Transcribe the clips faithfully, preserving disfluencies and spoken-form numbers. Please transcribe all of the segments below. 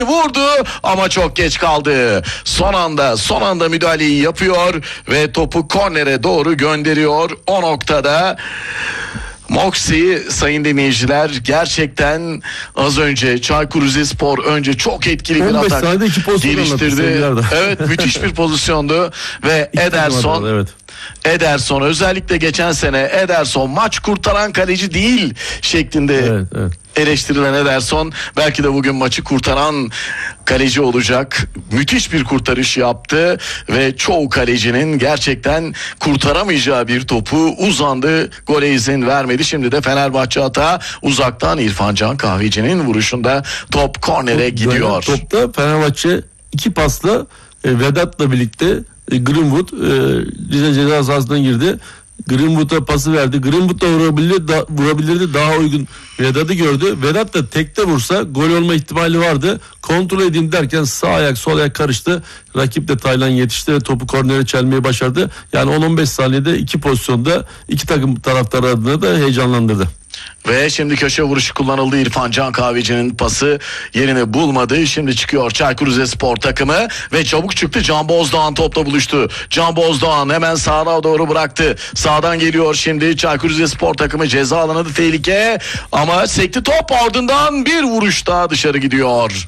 vurdu ama çok geç kaldı. Son anda son anda müdahaleyi yapıyor ve topu kornere doğru gönderiyor. O noktada Moxie, sayın dinleyiciler, gerçekten az önce Çaykur Rizespor önce çok etkili bir atak geliştirdi. Evet, müthiş bir pozisyondu ve Ederson evet. Ederson özellikle geçen sene Ederson maç kurtaran kaleci değil şeklinde evet, evet. eleştirilen Ederson belki de bugün maçı kurtaran kaleci olacak. Müthiş bir kurtarış yaptı ve çoğu kalecinin gerçekten kurtaramayacağı bir topu uzandı. Gole izin vermedi. Şimdi de Fenerbahçe hata uzaktan İrfan Can Kahveci'nin vuruşunda top kornere gidiyor. Topta Fenerbahçe iki pasla e, Vedat'la birlikte e, Greenwood e, Rize ceza sahasına girdi. Greenwood'a pası verdi. Greenwood da vurabilirdi, da, vurabilirdi. Daha uygun Vedat'ı gördü. Vedat da tekte vursa gol olma ihtimali vardı. Kontrol edeyim derken sağ ayak sol ayak karıştı. Rakip de Taylan yetişti ve topu kornere çelmeyi başardı. Yani on on beş saniyede iki pozisyonda iki takım taraftarı adına da heyecanlandırdı. Ve şimdi köşe vuruşu kullanıldı. İrfan Can Kahveci'nin pası yerini bulmadı. Şimdi çıkıyor Çaykur Rizespor takımı ve çabuk çıktı. Can Bozdoğan topla buluştu. Can Bozdoğan hemen sağa doğru bıraktı. Sağdan geliyor şimdi Çaykur Rizespor takımı, ceza alanında tehlike ama sekti top, ardından bir vuruş daha dışarı gidiyor.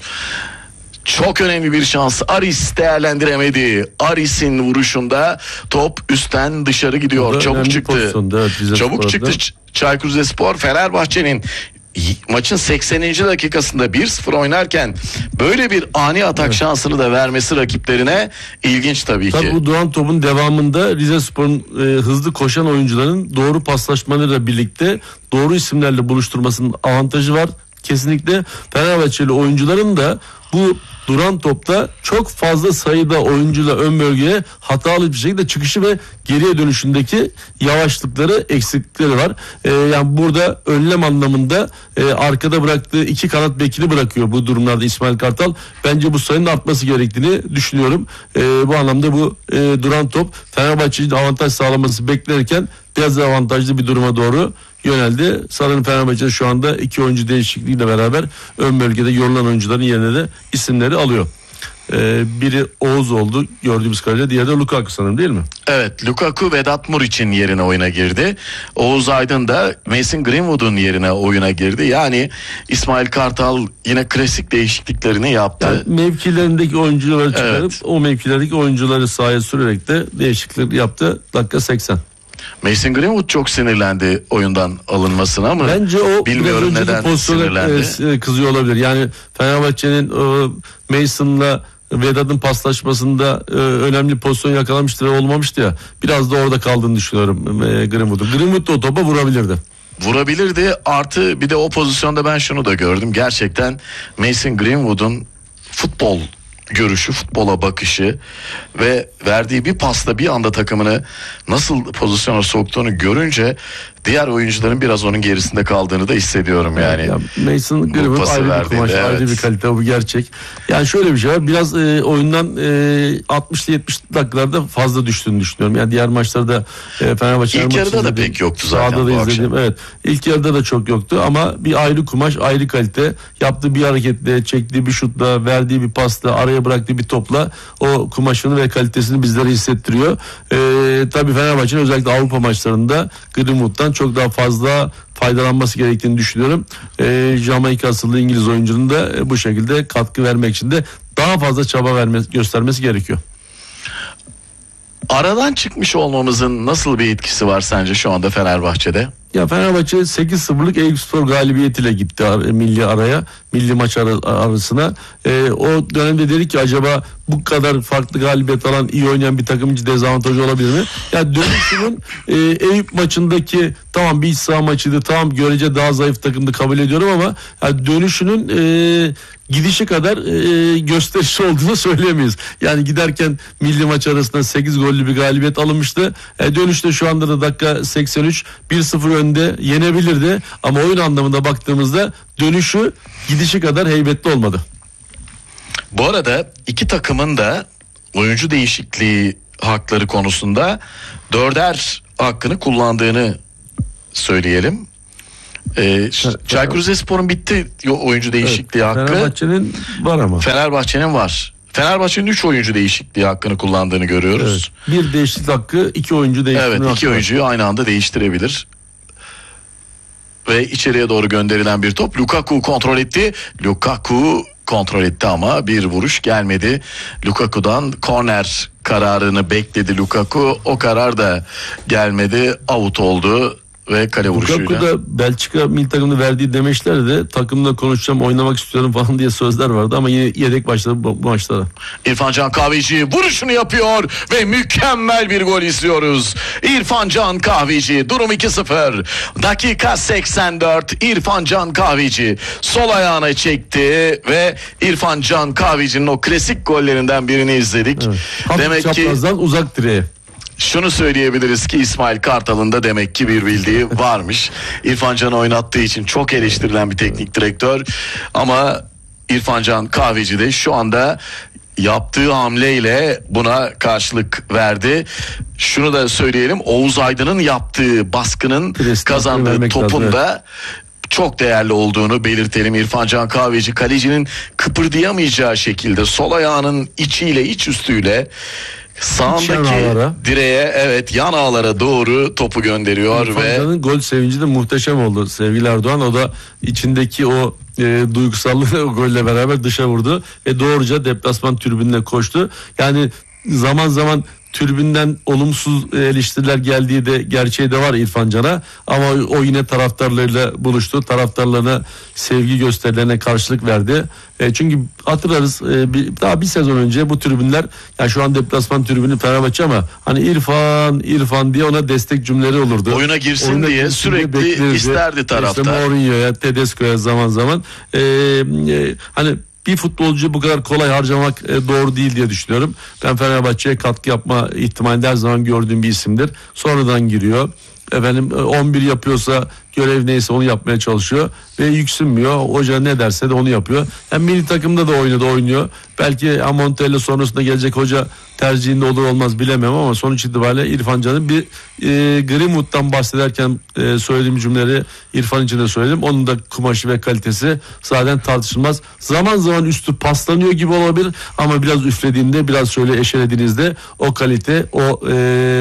Çok önemli bir şans. Aris değerlendiremedi. Aris'in vuruşunda top üstten dışarı gidiyor. Çabuk çıktı. Evet, çabuk çıktı Çaykur Rizespor. Fenerbahçe'nin maçın sekseninci dakikasında bir sıfır oynarken böyle bir ani atak evet. şansını da vermesi rakiplerine ilginç tabii, tabii ki. Tabii bu duran topun devamında Rizespor'un e, hızlı koşan oyuncuların doğru paslaşmalarıyla birlikte doğru isimlerle buluşturmasının avantajı var. Kesinlikle Fenerbahçeli oyuncuların da bu duran topta çok fazla sayıda oyuncuyla ön bölgeye hatalı bir şekilde çıkışı ve geriye dönüşündeki yavaşlıkları, eksiklikleri var. Ee, yani burada önlem anlamında e, arkada bıraktığı iki kanat bekini bırakıyor bu durumlarda İsmail Kartal. Bence bu sayının artması gerektiğini düşünüyorum. E, bu anlamda bu e, duran top Fenerbahçe'nin avantaj sağlaması beklerken biraz avantajlı bir duruma doğru yöneldi. Sanırım Fenerbahçe şu anda iki oyuncu değişikliğiyle beraber ön bölgede yorulan oyuncuların yerine de isimleri alıyor. Ee, biri Oğuz oldu gördüğümüz kadarıyla, diğeri de Lukaku sanırım, değil mi? Evet, Lukaku Vedat Muriç'in yerine oyuna girdi. Oğuz Aydın da Mason Greenwood'un yerine oyuna girdi. Yani İsmail Kartal yine klasik değişikliklerini yaptı. Yani mevkilerindeki oyuncuları çıkarıp evet. o mevkilerdeki oyuncuları sahaya sürerek de değişiklik yaptı. Dakika seksen. Mason Greenwood çok sinirlendi oyundan alınmasına ama bence o bilmiyorum neden sinirlendi. Kızıyor olabilir. Yani Fenerbahçe'nin e, Mason'la Vedat'ın paslaşmasında e, önemli pozisyon yakalamıştır, olmamıştı ya. Biraz da orada kaldığını düşünüyorum e, Greenwood'un. Greenwood da o topa vurabilirdi. Vurabilirdi, artı bir de o pozisyonda ben şunu da gördüm. Gerçekten Mason Greenwood'un futbol görüşü, futbola bakışı ve verdiği bir pasla bir anda takımını nasıl pozisyona soktuğunu görünce diğer oyuncuların biraz onun gerisinde kaldığını da hissediyorum yani. Ya Mason Greenwood ayrı bir kumaş, evet. ayrı bir kalite, bu gerçek. Yani şöyle bir şey var, biraz e, oyundan e, altmışlı yetmişli dakikalarda fazla düştüğünü düşünüyorum. Yani diğer maçlarda e, Fenerbahçe İlk yarıda da pek yoktu zaten bu izledim. akşam. Evet. İlk yarıda da çok yoktu ama bir ayrı kumaş, ayrı kalite. Yaptığı bir hareketle, çektiği bir şutla, verdiği bir pasla, araya bıraktığı bir topla o kumaşını ve kalitesini bizlere hissettiriyor. E, tabii Fenerbahçe'nin özellikle Avrupa maçlarında Greenwood'dan çok daha fazla faydalanması gerektiğini düşünüyorum. E, Jamaika asıllı İngiliz oyuncunun da e, bu şekilde katkı vermek için de daha fazla çaba vermesi, göstermesi gerekiyor. Aradan çıkmış olmamızın nasıl bir etkisi var sence şu anda Fenerbahçe'de? Ya Fenerbahçe sekiz sıfırlık Eyüpspor galibiyetiyle gitti milli araya, milli maç arasına. Ee, o dönemde dedik ki acaba bu kadar farklı galibiyet alan, iyi oynayan bir takım hiç dezavantajı olabilir mi? Ya yani dönüşünün e, Eyüp maçındaki tamam bir iç saha maçıydı, tamam görece daha zayıf takımdı, kabul ediyorum ama yani dönüşünün e, gidişi kadar e, gösterişli olduğunu söyleyemeyiz. Yani giderken milli maç arasında sekiz gollü bir galibiyet alınmıştı. E, dönüşte şu anda da dakika seksen üç bir sıfır önde yenebilirdi ama oyun anlamında baktığımızda dönüşü gidişi kadar heybetli olmadı. Bu arada iki takımın da oyuncu değişikliği hakları konusunda dörder hakkını kullandığını söyleyelim. Ee, Çaykur Rizespor'un bitti oyuncu değişikliği evet, hakkı. Fenerbahçe'nin var ama. Fenerbahçe'nin var. Fenerbahçe'nin üç oyuncu değişikliği hakkını kullandığını görüyoruz. Evet. Bir değişiklik hakkı, iki oyuncu değiştirme Evet, iki hakkı oyuncuyu aynı anda değiştirebilir. Ve içeriye doğru gönderilen bir top. Lukaku kontrol etti. Lukaku kontrol etti ama bir vuruş gelmedi. Lukaku'dan korner kararını bekledi Lukaku. O karar da gelmedi. Out oldu ve kale vuruşuyla. Lukaku da Belçika milli takımında verdiği demeçlerde takımla konuşacağım, oynamak istiyorum falan diye sözler vardı ama yine yedek başladı bu, bu maçlara. İrfan Can Kahveci vuruşunu yapıyor ve mükemmel bir gol izliyoruz. İrfan Can Kahveci, durum iki sıfır. Dakika seksen dört. İrfan Can Kahveci sol ayağına çekti ve İrfan Can Kahveci'nin o klasik gollerinden birini izledik. Evet. Demek ki uzak direğe. Şunu söyleyebiliriz ki İsmail Kartal'ın da demek ki bir bildiği varmış. İrfan Can'ı oynattığı için çok eleştirilen bir teknik direktör. Ama İrfan Can Kahveci de şu anda yaptığı hamleyle buna karşılık verdi. Şunu da söyleyelim, Oğuz Aydın'ın yaptığı baskının Presini kazandığı topun lazım, da evet, çok değerli olduğunu belirtelim. İrfan Can Kahveci kalecinin kıpırdayamayacağı şekilde sol ayağının içiyle, iç üstüyle sağındaki direğe, evet, yan ağlara doğru topu gönderiyor. İrfan ve Can'ın gol sevinci de muhteşem oldu sevgili Erdoğan. O da içindeki o e, duygusallığı o golle beraber dışa vurdu ve doğruca deplasman tribününe koştu. Yani zaman zaman tribünden olumsuz eleştiriler geldiği de gerçeği de var İrfan Can'a, ama o yine taraftarlarıyla buluştu. Taraftarlarına sevgi gösterilerine karşılık verdi. E, çünkü hatırlarız e, bir, daha bir sezon önce bu tribünler, yani şu an deplasman tribünü Fenerbahçe ama hani İrfan İrfan diye ona destek cümleleri olurdu. Oyuna girsin Oyuna diye girsin sürekli diye isterdi taraftar. İşte Mourinho'ya, Tedesco'ya zaman zaman e, e, hani bir futbolcuyu bu kadar kolay harcamak e, doğru değil diye düşünüyorum. Ben Fenerbahçe'ye katkı yapma ihtimali her zaman gördüğüm bir isimdir. Sonradan giriyor. Efendim on bir yapıyorsa görev neyse onu yapmaya çalışıyor ve yüksünmüyor. Hoca ne derse de onu yapıyor. Yani milli takımda da oynadı, oynuyor. Belki Montella sonrasında gelecek hoca tercihinde olur olmaz bilemem ama sonuç itibariyle İrfan Can'ın bir e, Greenwood'dan bahsederken e, söylediğim cümleleri İrfan için de söyledim. Onun da kumaşı ve kalitesi zaten tartışılmaz. Zaman zaman üstü paslanıyor gibi olabilir ama biraz üflediğinde, biraz şöyle eşelediğinizde o kalite, o e,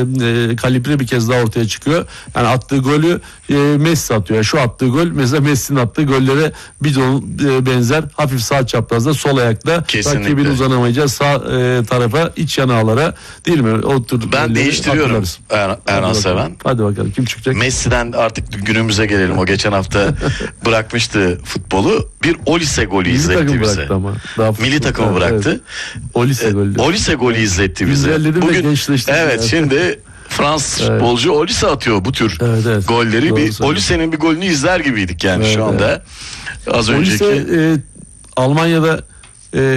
e, kalibre bir kez daha ortaya çıkıyor. Yani attığı golü e, Messi atıyor. Yani şu attığı gol mesela Messi'nin attığı gollere bir e, benzer, hafif sağ çaprazda sol ayakta rakibin uzanamayacağı sağ e, tarafa, iç yanağlara, değil mi? O tür ben değiştiriyorum er, Erhan Seven. Hadi bakalım kim çıkacak? Messi'den artık günümüze gelelim. O geçen hafta bırakmıştı futbolu. Bir Olise golü Milli izletti bize. Ama. Daha Milli takımı bıraktı. Evet. Olise golü. Olise golü izletti bize. Bugün evet yani. Şimdi Fransız evet. futbolcu Olise atıyor bu tür evet, evet. golleri. Doğru bir Olise'nin bir golünü izler gibiydik yani evet, şu anda. Evet. Az Olise, önceki e, Almanya'da e,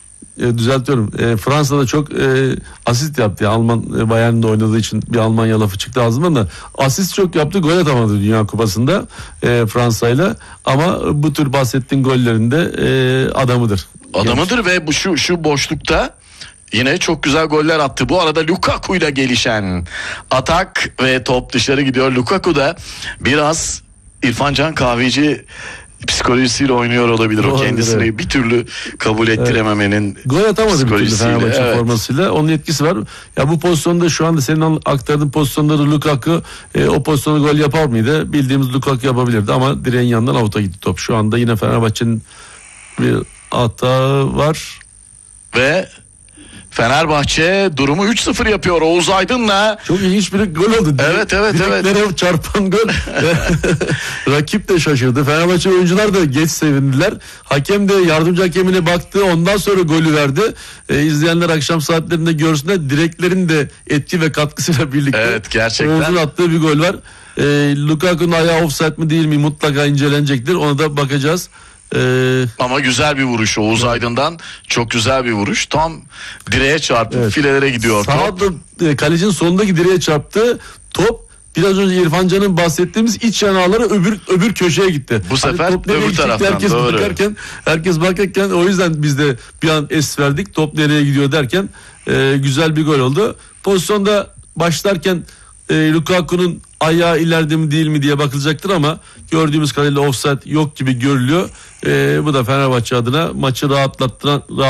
e, düzeltiyorum. E, Fransa'da çok e, asist yaptı. Yani Alman e, Bayern'de oynadığı için bir Almanya lafı çıktı ağzımdan da. Asist çok yaptı. Gol atamadı Dünya Kupası'nda e, Fransa'yla. Ama bu tür bahsettiğin gollerinde e, adamıdır. Adamıdır yani. Ve bu şu şu boşlukta yine çok güzel goller attı. Bu arada Lukaku ile gelişen atak ve top dışarı gidiyor. Lukaku da biraz İrfan Can Kahveci psikolojisiyle oynuyor olabilir. O kendisini evet. bir türlü kabul ettirememenin evet. gol atamadı bir türlü Fenerbahçe evet. formasıyla. Onun etkisi var. Ya bu pozisyonda şu anda senin aktardığın pozisyonda da Lukaku e, o pozisyonu gol yapar mıydı? Bildiğimiz Lukaku yapabilirdi ama direğin yanından avuta gitti top. Şu anda yine Fenerbahçe'nin bir hata var. Ve Fenerbahçe durumu üç sıfır yapıyor Oğuz Aydın'la. Çok ilginç bir gol oldu. Evet evet evet. Direklere çarpan gol. Rakip de şaşırdı. Fenerbahçe oyuncular da geç sevindiler. Hakem de yardımcı hakemine baktı. Ondan sonra golü verdi. Ee, izleyenler akşam saatlerinde görsünler. Direklerin de etki ve katkısıyla birlikte. Evet gerçekten. Oğuz'un attığı bir gol var. Ee, Lukaku'nun ayağı offside mi değil mi mutlaka incelenecektir. Ona da bakacağız. Ee, Ama güzel bir vuruş Oğuz evet. Aydın'dan, çok güzel bir vuruş, tam direğe çarpıp evet. filelere gidiyor sağda, top. E, kalecinin sonundaki direğe çarptı top, biraz önce İrfan Can'ın bahsettiğimiz iç yanağları öbür öbür köşeye gitti. Bu sefer hani öbür taraftan herkes doğru. Bakarken, herkes bakarken o yüzden biz de bir an es verdik, top nereye gidiyor derken e, güzel bir gol oldu. Pozisyonda başlarken e, Lukaku'nun ayağı ileride mi değil mi diye bakılacaktır ama gördüğümüz kadarıyla offside yok gibi görülüyor. Ee, bu da Fenerbahçe adına maçı rahatlattıran